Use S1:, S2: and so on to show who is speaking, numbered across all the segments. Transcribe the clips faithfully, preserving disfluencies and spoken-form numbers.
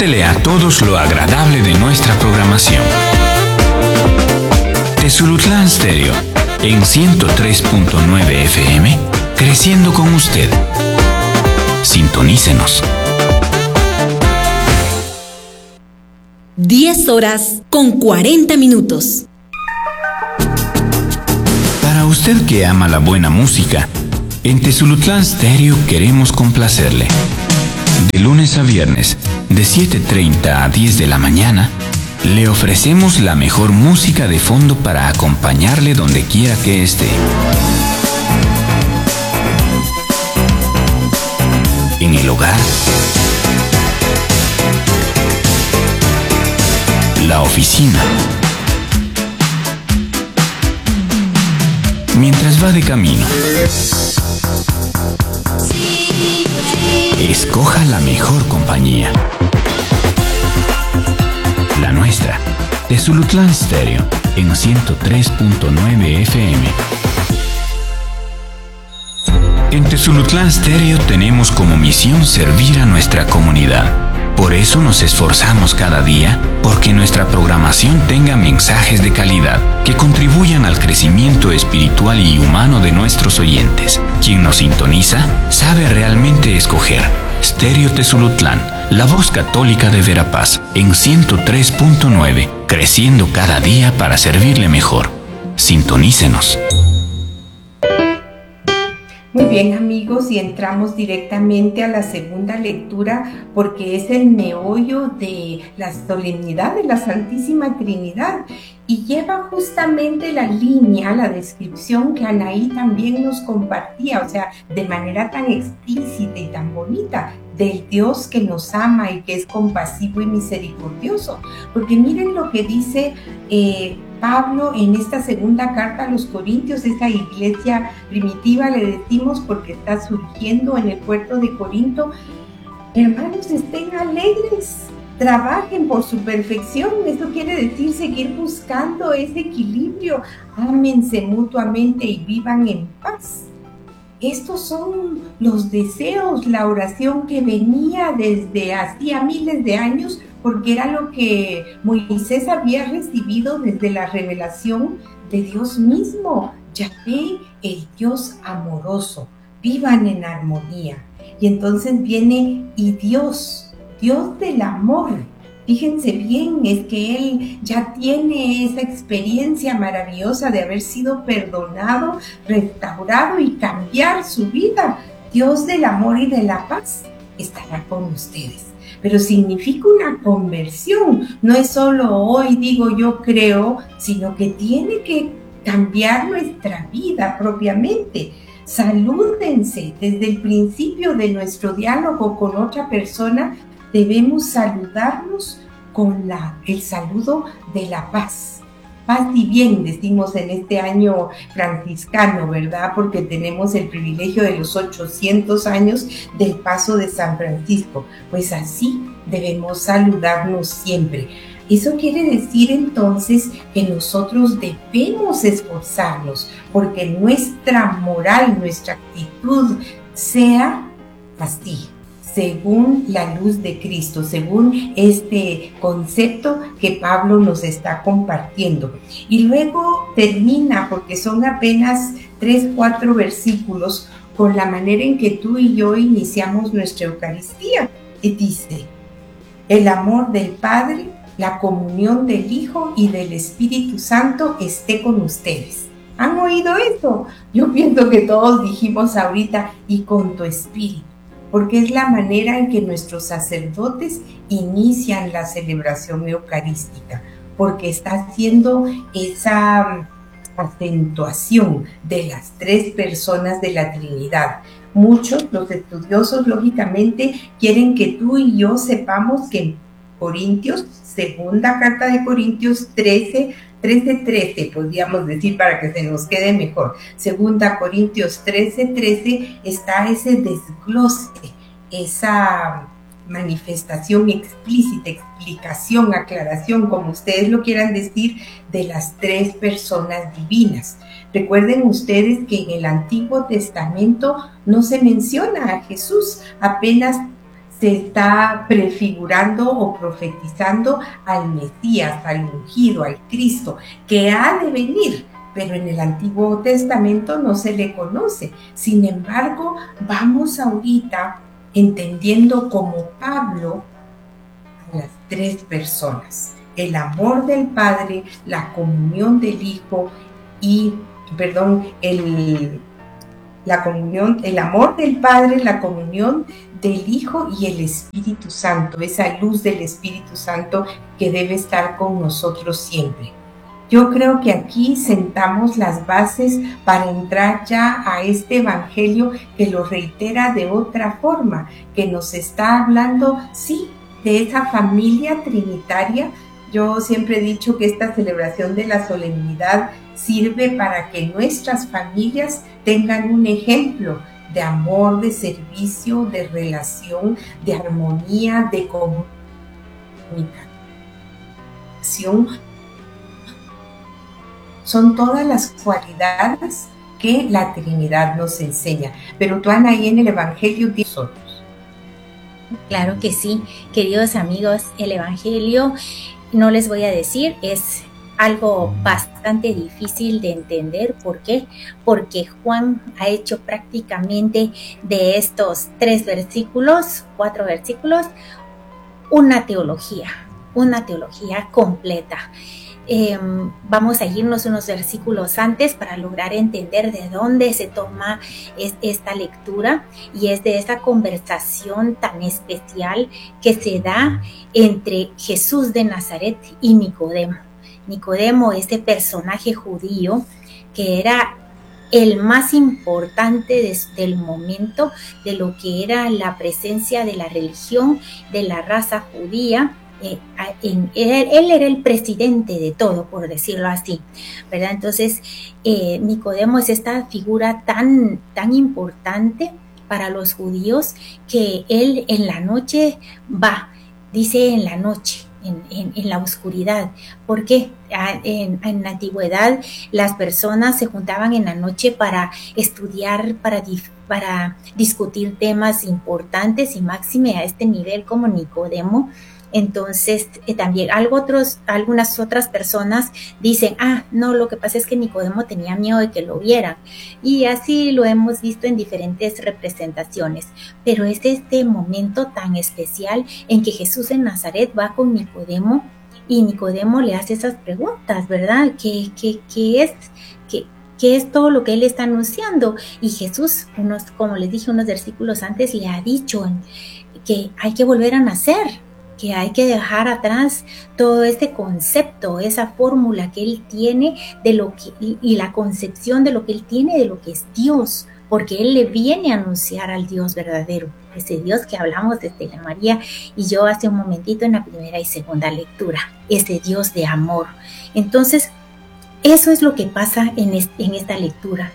S1: Cuéntele a todos lo agradable de nuestra programación. Tezulutlán Stereo, en ciento tres punto nueve F M, creciendo con usted. Sintonícenos.
S2: diez horas con cuarenta minutos.
S1: Para usted que ama la buena música, en Tezulutlán Stereo queremos complacerle. De lunes a viernes, de siete treinta a diez de la mañana, le ofrecemos la mejor música de fondo para acompañarle donde quiera que esté. En el hogar, la oficina, mientras va de camino. Escoja la mejor compañía. La nuestra, Tezulutlán Stereo, en ciento tres punto nueve F M. En Tezulutlán Stereo tenemos como misión servir a nuestra comunidad. Por eso nos esforzamos cada día porque nuestra programación tenga mensajes de calidad que contribuyan al crecimiento espiritual y humano de nuestros oyentes. Quien nos sintoniza sabe realmente escoger. Stereo Tezulutlán, la voz católica de Verapaz, en ciento tres punto nueve, creciendo cada día para servirle mejor. Sintonícenos.
S3: Muy bien, amigos, y entramos directamente a la segunda lectura porque es el meollo de la solemnidad de la Santísima Trinidad y lleva justamente la línea, la descripción que Anaí también nos compartía, o sea, de manera tan explícita y tan bonita, del Dios que nos ama y que es compasivo y misericordioso. Porque miren lo que dice eh, Pablo en esta segunda carta a los Corintios, esa iglesia primitiva, le decimos porque está surgiendo en el puerto de Corinto. Hermanos, estén alegres, trabajen por su perfección. Eso quiere decir seguir buscando ese equilibrio, ámense mutuamente y vivan en paz. Estos son los deseos, la oración que venía desde hacía miles de años, porque era lo que Moisés había recibido desde la revelación de Dios mismo. Yahvé, el Dios amoroso, vivan en armonía. Y entonces viene y Dios, Dios del amor. Fíjense bien, es que Él ya tiene esa experiencia maravillosa de haber sido perdonado, restaurado y cambiar su vida. Dios del amor y de la paz estará con ustedes. Pero significa una conversión, no es solo hoy digo yo creo, sino que tiene que cambiar nuestra vida propiamente. Salúdense desde el principio de nuestro diálogo con otra persona. Debemos saludarnos con la, el saludo de la paz. Paz y bien, decimos en este año franciscano, ¿verdad? Porque tenemos el privilegio de los ochocientos años del paso de San Francisco. Pues así debemos saludarnos siempre. Eso quiere decir entonces que nosotros debemos esforzarnos porque nuestra moral, nuestra actitud sea así, según la luz de Cristo, según este concepto que Pablo nos está compartiendo. Y luego termina, porque son apenas tres, cuatro versículos, con la manera en que tú y yo iniciamos nuestra Eucaristía. Y dice, el amor del Padre, la comunión del Hijo y del Espíritu Santo esté con ustedes. ¿Han oído esto? Yo pienso que todos dijimos ahorita, y con tu espíritu, porque es la manera en que nuestros sacerdotes inician la celebración eucarística, porque está haciendo esa acentuación de las tres personas de la Trinidad. Muchos, los estudiosos, lógicamente, quieren que tú y yo sepamos que en Corintios, segunda carta de Corintios trece, trece, trece, podríamos decir para que se nos quede mejor. Segunda Corintios trece, trece, está ese desglose, esa manifestación explícita, explicación, aclaración, como ustedes lo quieran decir, de las tres personas divinas. Recuerden ustedes que en el Antiguo Testamento no se menciona a Jesús, apenas se está prefigurando o profetizando al Mesías, al ungido, al Cristo, que ha de venir, pero en el Antiguo Testamento no se le conoce. Sin embargo, vamos ahorita entendiendo como Pablo a las tres personas: el amor del Padre, la comunión del Hijo y, perdón, el, la comunión, el amor del Padre, la comunión del Hijo y el Espíritu Santo, esa luz del Espíritu Santo que debe estar con nosotros siempre. Yo creo que aquí sentamos las bases para entrar ya a este evangelio que lo reitera de otra forma, que nos está hablando, sí, de esa familia trinitaria. Yo siempre he dicho que esta celebración de la solemnidad sirve para que nuestras familias tengan un ejemplo de amor, de servicio, de relación, de armonía, de comunicación. Son todas las cualidades que la Trinidad nos enseña. Pero tú, Ana, ahí en el Evangelio de nosotros.
S4: Claro que sí, queridos amigos, el Evangelio, no les voy a decir, es algo bastante difícil de entender. ¿Por qué? Porque Juan ha hecho prácticamente de estos tres versículos, cuatro versículos, una teología, una teología completa. Eh, vamos a irnos unos versículos antes para lograr entender de dónde se toma es, esta lectura, y es de esa conversación tan especial que se da entre Jesús de Nazaret y Nicodemo. Nicodemo, este personaje judío que era el más importante desde el momento de lo que era la presencia de la religión de la raza judía. Eh, en, él, él era el presidente de todo, por decirlo así, ¿verdad? Entonces, eh, Nicodemo es esta figura tan, tan importante para los judíos que él en la noche va, dice en la noche, en, en, en la oscuridad. ¿Por qué? En, en la antigüedad las personas se juntaban en la noche para estudiar, para, para discutir temas importantes, y máxime a este nivel como Nicodemo. Entonces, eh, también algo otros, algunas otras personas dicen, ah, no, lo que pasa es que Nicodemo tenía miedo de que lo vieran. Y así lo hemos visto en diferentes representaciones. Pero es este momento tan especial en que Jesús de Nazaret va con Nicodemo, y Nicodemo le hace esas preguntas, ¿verdad? ¿Qué, qué, qué es? ¿Qué, qué es todo lo que él está anunciando? Y Jesús, unos, como les dije unos versículos antes, le ha dicho que hay que volver a nacer, que hay que dejar atrás todo este concepto, esa fórmula que él tiene de lo que, y, y la concepción de lo que él tiene de lo que es Dios, porque él le viene a anunciar al Dios verdadero, ese Dios que hablamos desde la María y yo hace un momentito en la primera y segunda lectura, ese Dios de amor. Entonces, eso es lo que pasa en, este, en esta lectura,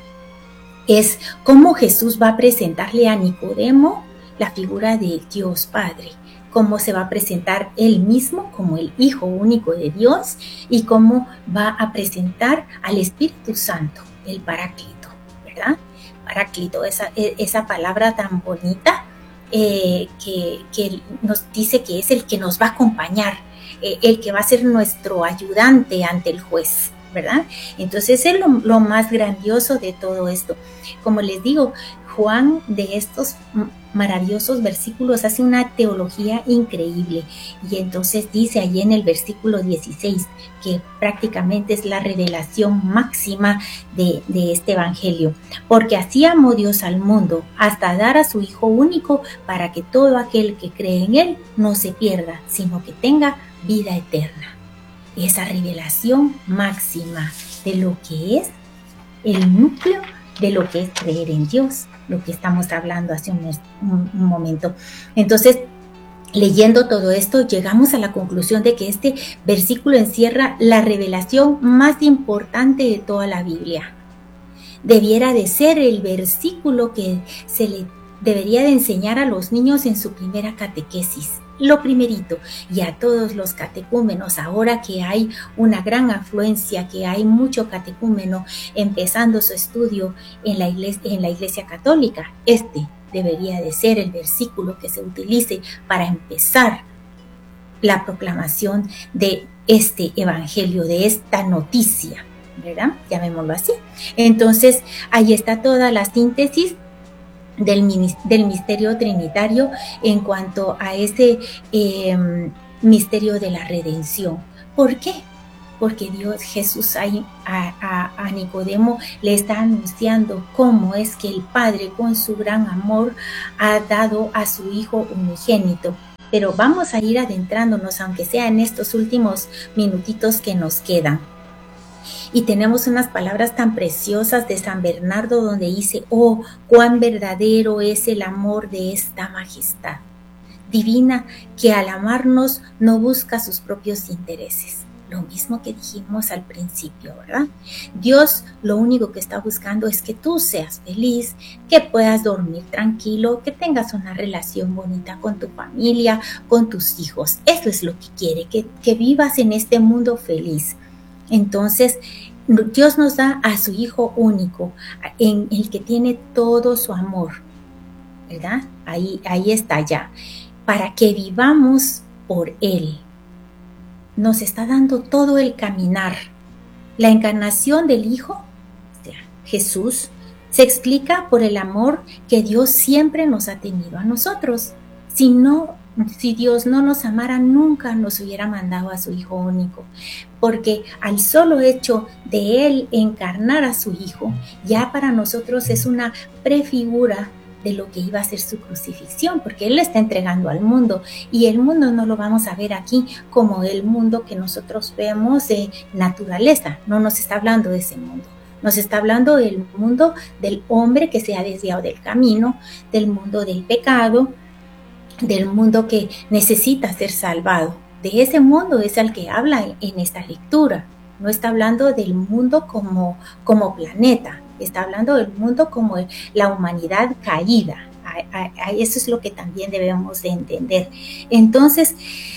S4: es cómo Jesús va a presentarle a Nicodemo la figura de Dios Padre, cómo se va a presentar él mismo como el Hijo único de Dios y cómo va a presentar al Espíritu Santo, el Paráclito, ¿verdad? Paráclito, esa, esa palabra tan bonita eh, que, que nos dice que es el que nos va a acompañar, eh, el que va a ser nuestro ayudante ante el juez, ¿verdad? Entonces es lo, lo más grandioso de todo esto. Como les digo, Juan de estos maravillosos versículos hace una teología increíble, y entonces dice allí en el versículo dieciséis que prácticamente es la revelación máxima de, de este evangelio, porque así amó Dios al mundo hasta dar a su Hijo único para que todo aquel que cree en él no se pierda, sino que tenga vida eterna. Esa revelación máxima de lo que es el núcleo de lo que es creer en Dios, lo que estamos hablando hace un, un, un momento. Entonces, leyendo todo esto, llegamos a la conclusión de que este versículo encierra la revelación más importante de toda la Biblia. Debiera de ser el versículo que se le debería de enseñar a los niños en su primera catequesis. Lo primerito, y a todos los catecúmenos, ahora que hay una gran afluencia, que hay mucho catecúmeno empezando su estudio en la iglesia, en la iglesia católica, este debería de ser el versículo que se utilice para empezar la proclamación de este evangelio, de esta noticia, ¿verdad? Llamémoslo así. Entonces, ahí está toda la síntesis del, del misterio trinitario en cuanto a ese eh, misterio de la redención. ¿Por qué? Porque Dios, Jesús a, a, a Nicodemo le está anunciando cómo es que el Padre con su gran amor ha dado a su Hijo unigénito. Pero vamos a ir adentrándonos, aunque sea en estos últimos minutitos que nos quedan. Y tenemos unas palabras tan preciosas de San Bernardo donde dice: oh, cuán verdadero es el amor de esta majestad divina, que al amarnos no busca sus propios intereses. Lo mismo que dijimos al principio, ¿verdad? Dios lo único que está buscando es que tú seas feliz, que puedas dormir tranquilo, que tengas una relación bonita con tu familia, con tus hijos. Eso es lo que quiere, que, que vivas en este mundo feliz. Entonces, Dios nos da a su Hijo único, en el que tiene todo su amor, ¿verdad? Ahí, ahí está ya, para que vivamos por Él. Nos está dando todo el caminar. La encarnación del Hijo, o sea, Jesús, se explica por el amor que Dios siempre nos ha tenido a nosotros. Si no, si Dios no nos amara, nunca nos hubiera mandado a su Hijo único, porque al solo hecho de Él encarnar a su Hijo, ya para nosotros es una prefigura de lo que iba a ser su crucifixión, porque Él le está entregando al mundo, y el mundo no lo vamos a ver aquí como el mundo que nosotros vemos de naturaleza. No nos está hablando de ese mundo, nos está hablando del mundo del hombre que se ha desviado del camino, del mundo del pecado, del mundo que necesita ser salvado. De ese mundo es al que habla en esta lectura. No está hablando del mundo como, como planeta, está hablando del mundo como la humanidad caída. A, a, a eso es lo que también debemos de entender. Entonces,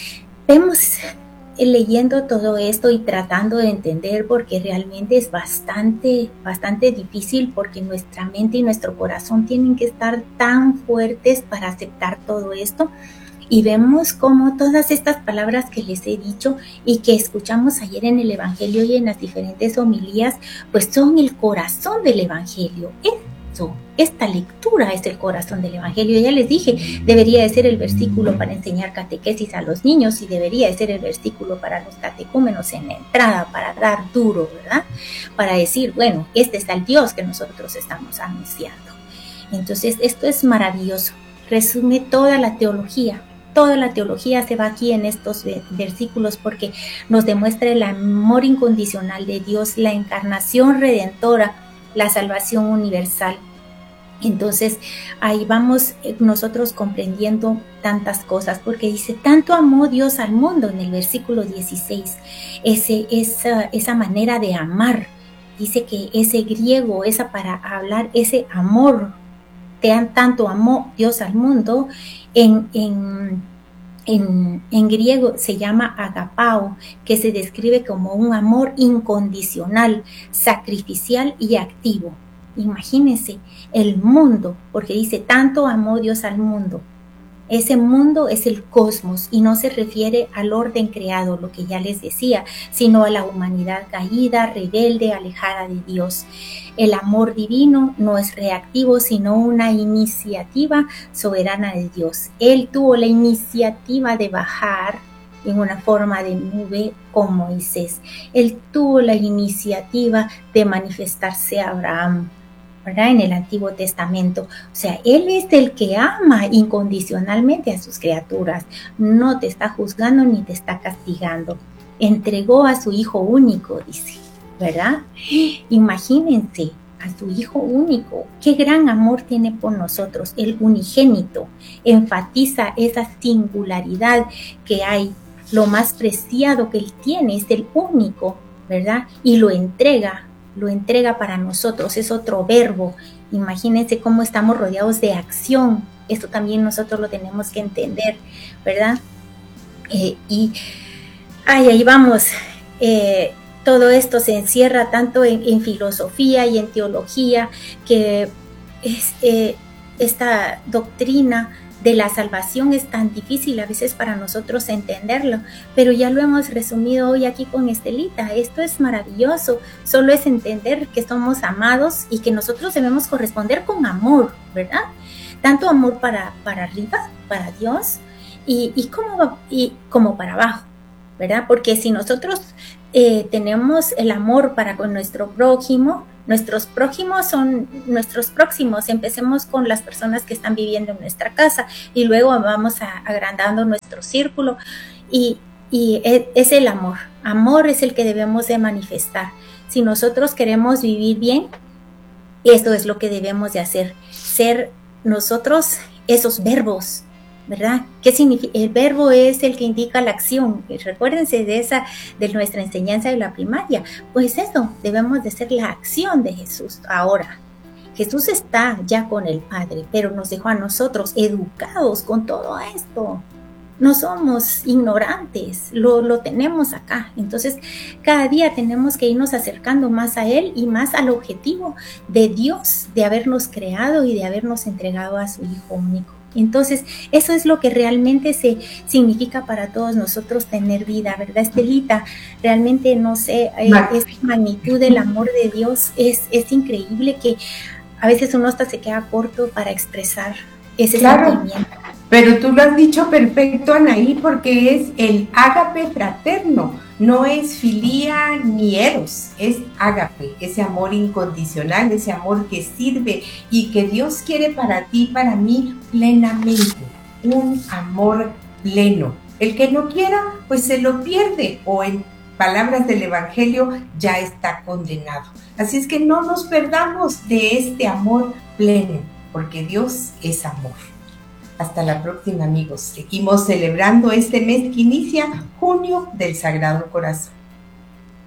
S4: vemos leyendo todo esto y tratando de entender, porque realmente es bastante, bastante difícil, porque nuestra mente y nuestro corazón tienen que estar tan fuertes para aceptar todo esto. Y vemos cómo todas estas palabras que les he dicho y que escuchamos ayer en el Evangelio y en las diferentes homilías, pues son el corazón del Evangelio. Eso, esta lectura es el corazón del Evangelio. Ya les dije, debería de ser el versículo para enseñar catequesis a los niños, y debería de ser el versículo para los catecúmenos en la entrada, para dar duro, ¿verdad? Para decir, bueno, este es el Dios que nosotros estamos anunciando. Entonces, esto es maravilloso. Resume toda la teología. Toda la teología se va aquí en estos versículos, porque nos demuestra el amor incondicional de Dios, la encarnación redentora, la salvación universal. Entonces ahí vamos nosotros comprendiendo tantas cosas, porque dice: tanto amó Dios al mundo, en el versículo dieciséis, ese, esa, esa manera de amar. Dice que ese griego, esa para hablar, ese amor, tanto amó Dios al mundo, En, en, en, en griego se llama agapao, que se describe como un amor incondicional, sacrificial y activo. Imagínense el mundo, porque dice: tanto amó Dios al mundo. Ese mundo es el cosmos, y no se refiere al orden creado, lo que ya les decía, sino a la humanidad caída, rebelde, alejada de Dios. El amor divino no es reactivo, sino una iniciativa soberana de Dios. Él tuvo la iniciativa de bajar en una forma de nube con Moisés. Él tuvo la iniciativa de manifestarse a Abraham, ¿verdad? En el Antiguo Testamento. O sea, Él es el que ama incondicionalmente a sus criaturas. No te está juzgando ni te está castigando. Entregó a su Hijo único, dice, ¿verdad? Imagínense, a su Hijo único. Qué gran amor tiene por nosotros, el unigénito. Enfatiza esa singularidad que hay. Lo más preciado que Él tiene es el único, ¿verdad? Y lo entrega, lo entrega para nosotros. Es otro verbo. Imagínense cómo estamos rodeados de acción. Esto también nosotros lo tenemos que entender, ¿verdad? Eh, y ay, ahí vamos. Eh, Todo esto se encierra tanto en, en filosofía y en teología, que es, eh, esta doctrina de la salvación es tan difícil a veces para nosotros entenderlo, pero ya lo hemos resumido hoy aquí con Estelita. Esto es maravilloso, solo es entender que somos amados y que nosotros debemos corresponder con amor, ¿verdad? Tanto amor para, para arriba, para Dios, y, y, como, y como para abajo, ¿verdad? Porque si nosotros eh, tenemos el amor para con nuestro prójimo, nuestros prójimos son nuestros próximos. Empecemos con las personas que están viviendo en nuestra casa y luego vamos a, agrandando nuestro círculo y, y es el amor. Amor es el que debemos de manifestar. Si nosotros queremos vivir bien, esto es lo que debemos de hacer. Ser nosotros esos verbos, ¿verdad? ¿Qué significa? El verbo es el que indica la acción. Recuérdense de esa, de nuestra enseñanza de la primaria. Pues eso, debemos de ser la acción de Jesús. Ahora, Jesús está ya con el Padre, pero nos dejó a nosotros educados con todo esto. No somos ignorantes, lo, lo tenemos acá. Entonces, cada día tenemos que irnos acercando más a Él y más al objetivo de Dios, de habernos creado y de habernos entregado a su Hijo único. Entonces, eso es lo que realmente se significa para todos nosotros tener vida, ¿verdad, Estelita? Realmente, no sé, eh, esta magnitud del amor de Dios es, es increíble, que a veces uno hasta se queda corto para expresar ese
S3: claro,
S4: sentimiento.
S3: Pero tú lo has dicho perfecto, Anaí, porque es el ágape fraterno, no es filía ni eros, es ágape, ese amor incondicional, ese amor que sirve y que Dios quiere para ti, para mí, plenamente, un amor pleno. El que no quiera, pues se lo pierde, o en palabras del Evangelio, ya está condenado. Así es que no nos perdamos de este amor pleno, porque Dios es amor. Hasta la próxima, amigos. Seguimos celebrando este mes que inicia, junio del Sagrado Corazón.